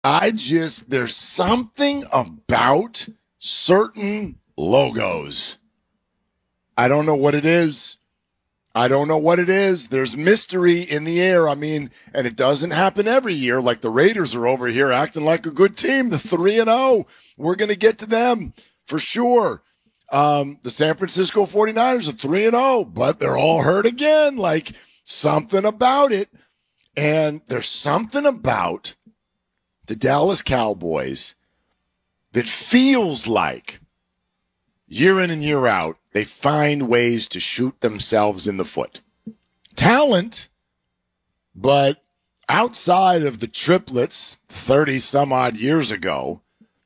There's something about certain logos. I don't know what it is. There's mystery in the air. I mean, and it doesn't happen every year. Like the Raiders are over here acting like a good team. The 3-0. We're going to get to them for sure. The San Francisco 49ers are 3-0, but they're all hurt again. Like something about it. And there's something about the Dallas Cowboys that feels like year in and year out, they find ways to shoot themselves in the foot. Talent, but outside of the triplets 30 some odd years ago,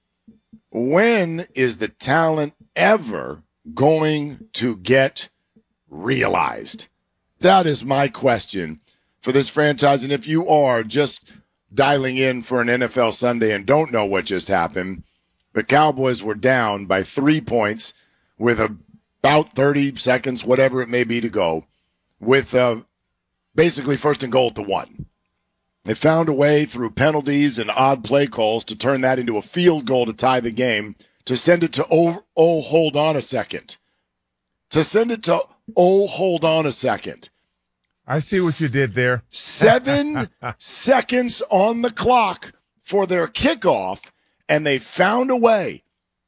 when is the talent ever going to get realized? That is my question for this franchise. And if you are just dialing in for an NFL Sunday and don't know what just happened, the Cowboys were down by 3 points with about 30 seconds, whatever it may be, to go, with basically first and goal at the 1. They found a way through penalties and odd play calls to turn that into a field goal to tie the game, to send it to, hold on a second. To send it to, hold on a second. I see what you did there. 7 seconds on the clock for their kickoff, and they found a way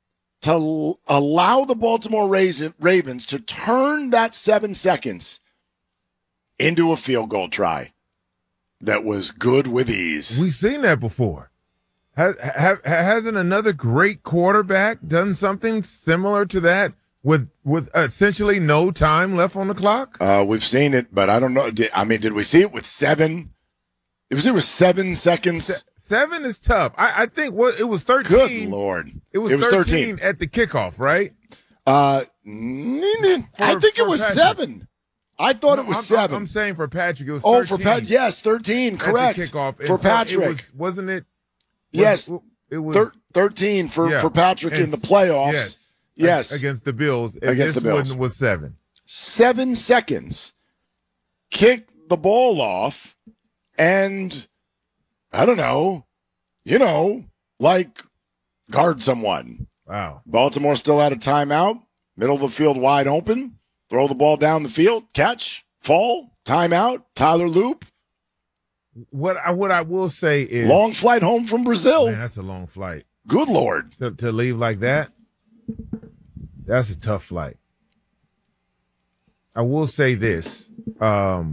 to allow the Baltimore Ravens to turn that 7 seconds into a field goal try that was good with ease. We've seen that before. Hasn't another great quarterback done something similar to that with essentially no time left on the clock? We've seen it, but I don't know. Did we see it with 7? It was 7 seconds. 7 is tough. I think it was 13. Good Lord. It was 13 at the kickoff, right? I think it was Patrick. 7. I thought it was 7. I'm saying for Patrick, it was 13. For Patrick, yes, 13, correct. At the kickoff. For Patrick. Wasn't it? Yes. It was 13 for Patrick in the playoffs. Yes. Against the Bills. And against the Bills. One was 7. 7 seconds. Kick the ball off, and I don't know, like guard someone. Wow. Baltimore still out of timeout, middle of the field wide open, throw the ball down the field, catch, fall, timeout, Tyler Loop. What I will say is long flight home from Brazil. Man, that's a long flight. Good Lord. To leave like that, that's a tough flight. I will say this. For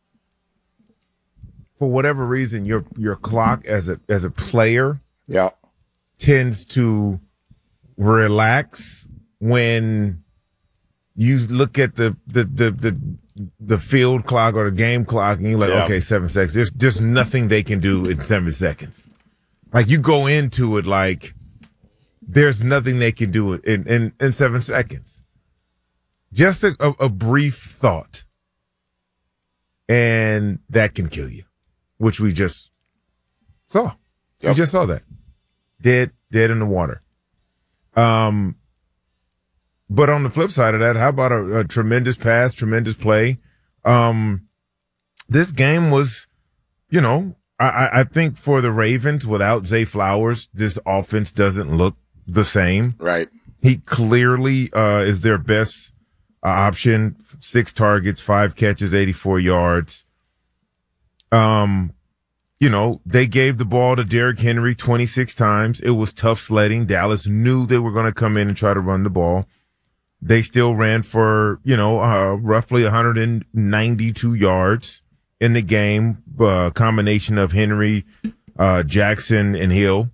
whatever reason, your clock as a player tends to relax when you look at the field clock or the game clock, and you're like, okay, 7 seconds. There's just nothing they can do in 7 seconds. Like you go into it like there's nothing they can do in 7 seconds. Just a brief thought, and that can kill you, which we just saw. We just saw that. Dead in the water. But on the flip side of that, how about a tremendous pass, tremendous play? This game was, I think for the Ravens, without Zay Flowers, this offense doesn't look the same. Right. He clearly is their best option. 6 targets, 5 catches, 84 yards. They gave the ball to Derrick Henry 26 times. It was tough sledding. Dallas knew they were going to come in and try to run the ball. They still ran for, roughly 192 yards in the game, combination of Henry, Jackson, and Hill,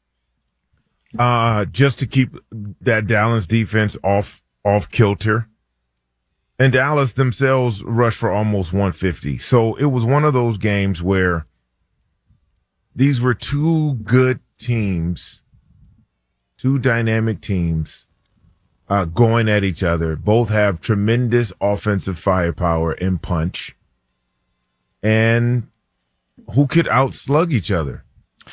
just to keep that Dallas defense off kilter. And Dallas themselves rushed for almost 150. So it was one of those games where these were two good teams, two dynamic teams, going at each other. Both have tremendous offensive firepower and punch. And who could outslug each other?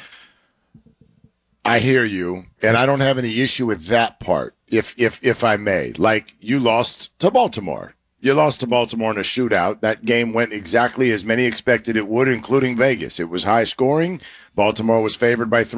I hear you, and I don't have any issue with that part, if I may. Like, you lost to Baltimore. You lost to Baltimore in a shootout. That game went exactly as many expected it would, including Vegas. It was high scoring. Baltimore was favored by